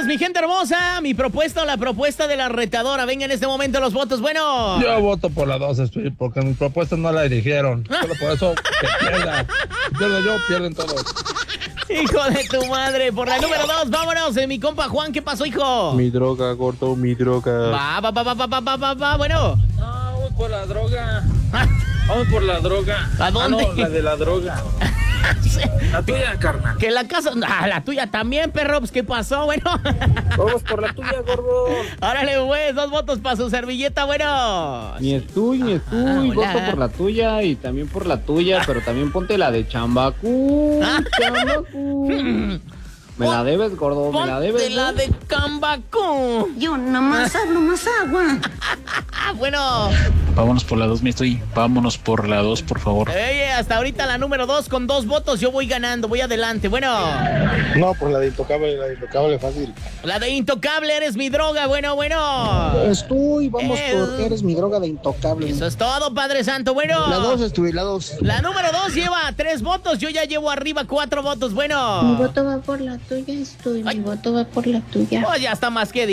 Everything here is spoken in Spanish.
Vámonos, mi gente hermosa. Mi propuesta o la propuesta de la retadora. Venga en este momento los votos. Bueno. Yo voto por la 2, porque mi propuesta no la dirigieron. Solo por eso que pierda. Si pierdo yo, pierden todos. Hijo de tu madre. Por la número 2, vámonos. Mi compa Juan, ¿qué pasó, hijo? Mi droga, gordo, mi droga. Va. Bueno. No, vamos por la droga. Vamos por la droga. ¿A dónde? No, la de la droga. La tuya, carnal. Que la casa... la tuya también, perro. Pues, ¿qué pasó? Bueno. Vamos por la tuya, gordo. Órale, pues. 2 votos para su servilleta. Bueno. Ni estoy. hola. Voto por la tuya y también por la tuya, pero también ponte la de Chambacú. Chambacú. Me la debes, gordo, me la debes. Ponte la de Cambacú. Yo nomás hablo más agua. Bueno. Vámonos por la 2, vámonos por la 2, por favor. Oye, hasta ahorita la número 2 con 2 votos. Yo voy ganando, voy adelante. Bueno. No, por la de Intocable fácil. La de Intocable, eres mi droga. Bueno. Vamos por eres mi droga de Intocable. Eso es todo, Padre Santo. Bueno. La 2, la 2. La número 2 lleva 3 votos. Yo ya llevo arriba 4 votos. Bueno. Mi voto va por la tuya, Mi voto va por la tuya. Pues ya está más que